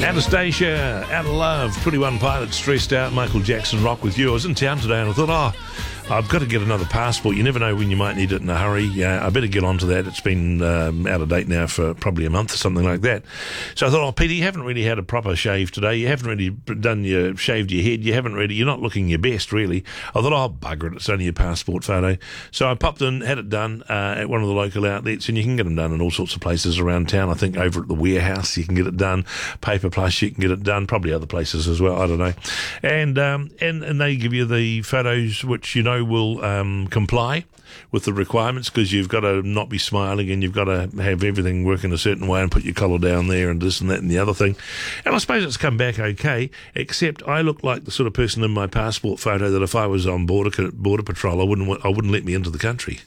Anastacia, Out of Love, 21 Pilots, Stressed Out, Michael Jackson, Rock With You. I was in town today and I thought, I've got to get another passport. You never know when you might need it in a hurry. I better get onto that. It's been out of date now for probably a month or something like that. So I thought, Peter, you haven't really had a proper shave today. You haven't really shaved your head. You're not looking your best, really. I thought, bugger it, it's only a passport photo. So I popped in, had it done at one of the local outlets, and you can get them done in all sorts of places around town. I think over at the Warehouse you can get it done. Paper Plus you can get it done. Probably other places as well. I don't know. And they give you the photos which will comply with the requirements, because you've got to not be smiling and you've got to have everything working a certain way and put your collar down there and this and that and the other thing. And I suppose it's come back okay, except I look like the sort of person in my passport photo that if I was on border patrol, I wouldn't let me into the country.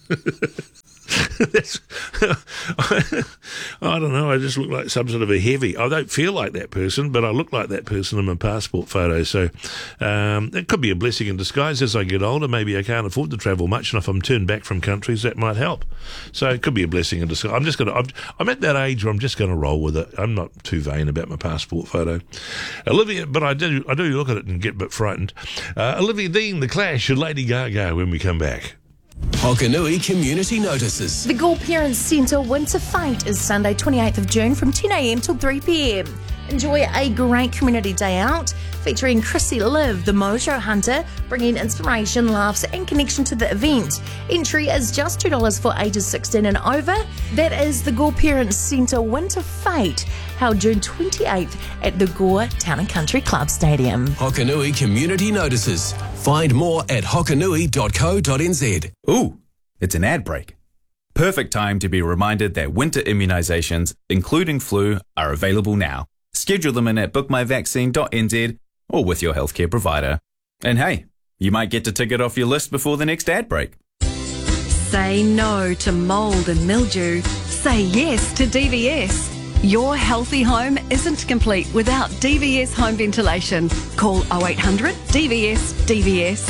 I don't know, I just look like some sort of a heavy. I don't feel like that person, but I look like that person in my passport photo. So it could be a blessing in disguise. As I get older, maybe I can't afford to travel much, and if I'm turned back from countries, that might help. So it could be a blessing in disguise. I'm at that age where I'm just going to roll with it. I'm not too vain about my passport photo. Olivia, but I do look at it and get a bit frightened. Olivia Dean, The Clash, and Lady Gaga when we come back. Hokanui Community Notices. The Gore Parents Centre Winter Fight is Sunday 28th of June from 10am till 3pm. Enjoy a great community day out featuring Chrissy Liv, the Mojo Hunter, bringing inspiration, laughs and connection to the event. Entry is just $2 for ages 16 and over. That is the Gore Parents Centre Winter Fight, held June 28th at the Gore Town and Country Club Stadium. Hokanui Community Notices. Find more at hokanui.co.nz. Ooh, it's an ad break. Perfect time to be reminded that winter immunisations, including flu, are available now. Schedule them in at bookmyvaccine.nz or with your healthcare provider. And hey, you might get to tick it off your list before the next ad break. Say no to mould and mildew. Say yes to DVS. Your healthy home isn't complete without DVS home ventilation. Call 0800 DVS DVS.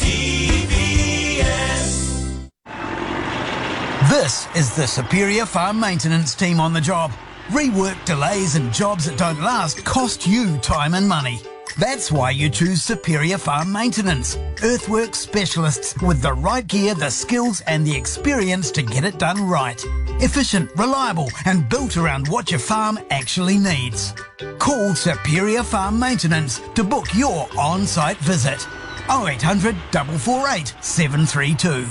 This is the Superior Farm Maintenance team on the job. Rework, delays and jobs that don't last cost you time and money. That's why you choose Superior Farm Maintenance. Earthworks specialists with the right gear, the skills and the experience to get it done right. Efficient, reliable and built around what your farm actually needs. Call Superior Farm Maintenance to book your on-site visit. 0800 448 732.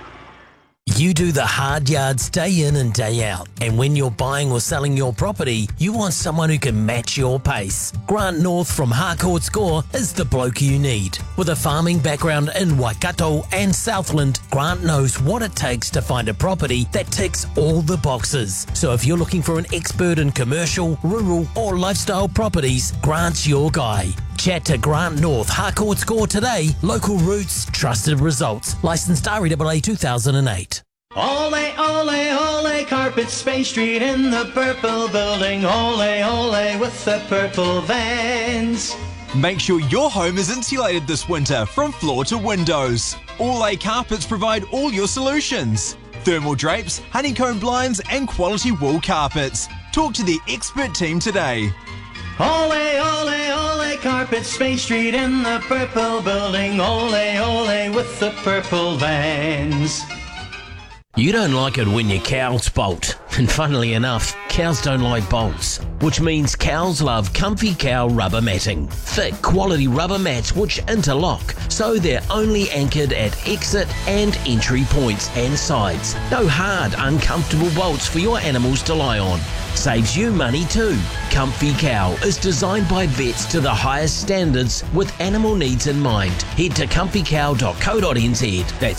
You do the hard yards day in and day out, and when you're buying or selling your property, you want someone who can match your pace. Grant North from Harcourt Score is the bloke you need. With a farming background in Waikato and Southland, Grant knows what it takes to find a property that ticks all the boxes. So if you're looking for an expert in commercial, rural or lifestyle properties, Grant's your guy. Chat to Grant North Harcourt Score today. Local roots, trusted results. Licensed REAA 2008. Ole, ole, ole, Carpets Bay Street in the purple building. Ole, ole, with the purple vans. Make sure your home is insulated this winter from floor to windows. Ole Carpets provide all your solutions. Thermal drapes, honeycomb blinds and quality wool carpets. Talk to the expert team today. Ole, ole, ole, Carpets Bay Street in the purple building. Ole, ole, with the purple vans. You don't like it when your cows bolt. And funnily enough, cows don't like bolts, which means cows love Comfy Cow rubber matting. Thick quality rubber mats which interlock, so they're only anchored at exit and entry points and sides. No hard, uncomfortable bolts for your animals to lie on. Saves you money too. Comfy Cow is designed by vets to the highest standards with animal needs in mind. Head to comfycow.co.nz. That's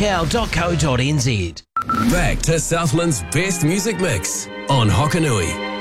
comfycow.co.nz. Back to Southland's best music mix on Hokanui.